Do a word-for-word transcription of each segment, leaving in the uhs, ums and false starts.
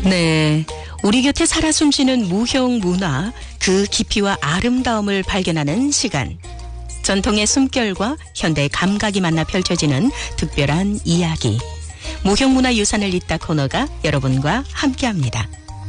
네, 우리 곁에 살아 숨쉬는 무형 문화, 그 깊이와 아름다움을 발견하는 시간. 전통의 숨결과 현대의 감각이 만나 펼쳐지는 특별한 이야기. 무형문화유산을 잇다 코너가 여러분과 함께합니다.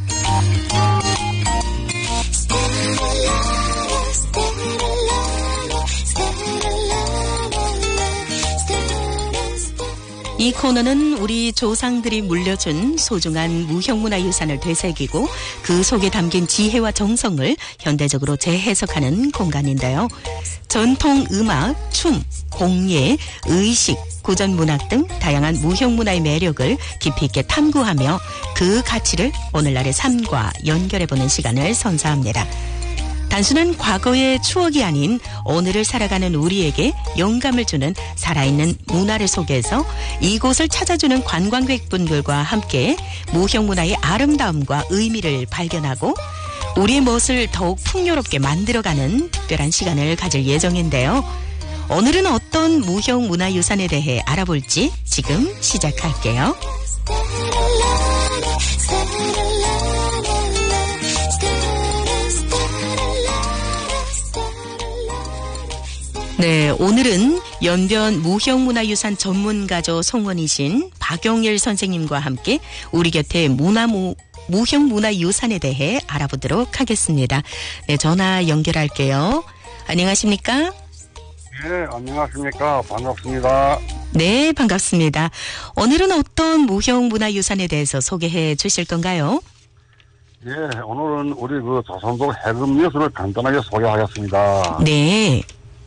이 코너는 우리 조상들이 물려준 소중한 무형문화유산을 되새기고 그 속에 담긴 지혜와 정성을 현대적으로 재해석하는 공간인데요. 전통 음악, 춤, 공예, 의식, 고전문학 등 다양한 무형문화의 매력을 깊이 있게 탐구하며 그 가치를 오늘날의 삶과 연결해보는 시간을 선사합니다. 단순한 과거의 추억이 아닌 오늘을 살아가는 우리에게 영감을 주는 살아있는 문화를 소개해서 이곳을 찾아주는 관광객분들과 함께 무형문화의 아름다움과 의미를 발견하고 우리의 멋을 더욱 풍요롭게 만들어가는 특별한 시간을 가질 예정인데요. 오늘은 어떤 무형문화유산에 대해 알아볼지 지금 시작할게요. 네, 오늘은 연변 무형문화유산 전문가조 송원이신 박용일 선생님과 함께 우리 곁에 문화무, 무형문화유산에 대해 알아보도록 하겠습니다. 네, 전화 연결할게요. 안녕하십니까? 네, 안녕하십니까. 반갑습니다. 네, 반갑습니다. 오늘은 어떤 무형문화유산에 대해서 소개해 주실 건가요? 예, 오늘은 우리 그 조선족 해금 예술을 간단하게 소개하겠습니다. 네.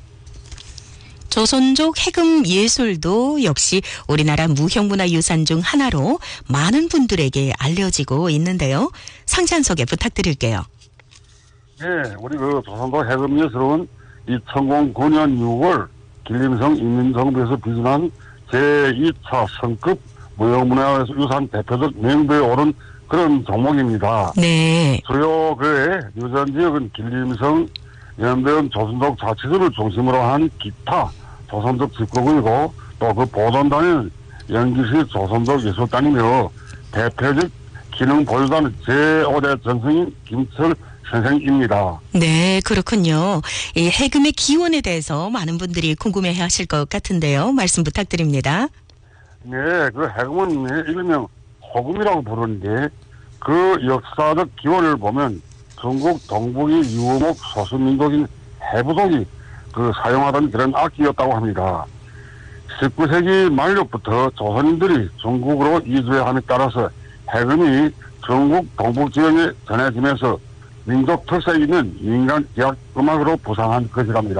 조선족 해금 예술도 역시 우리나라 무형문화유산 중 하나로 많은 분들에게 알려지고 있는데요. 상세한 소개 부탁드릴게요. 예, 우리 그 조선족 해금 예술은 이천零구 년 유월 길림성 인민정부에서 비준한 제이 차 성급 무형문화유산 대표적 명부에 오른 그런 종목입니다. 네. 주요 그의 유전 지역은 길림성, 연변 조선족 자치구를 중심으로 한 기타 조선족 집구이고 또 그 보존단은 연기시 조선족 예술단이며 대표적 기능 보유단 제오 대 전승인 김철 선생입니다. 네, 그렇군요. 이 해금의 기원에 대해서 많은 분들이 궁금해 하실 것 같은데요. 말씀 부탁드립니다. 네, 그 해금은 일명 호금이라고 부르는데 그 역사적 기원을 보면 중국 동북의 유목 소수민족인 해부족이 그 사용하던 그런 악기였다고 합니다. 십구 세기 말로부터 조선인들이 중국으로 이주함에 따라서 해금이 중국 동북 지역에 전해지면서 민족 특색 있는 인간 기악 음악으로 부상한 것이랍니다.